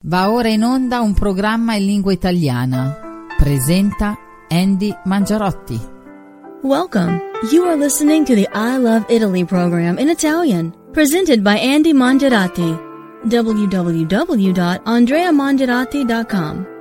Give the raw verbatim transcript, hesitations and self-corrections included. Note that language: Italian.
Va ora in onda un programma in lingua italiana. Presenta Andy Mangiarotti. Welcome. You are listening to the I Love Italy program in Italian, presented by Andy Mangiarotti. w w w dot andrea mangiarotti dot com.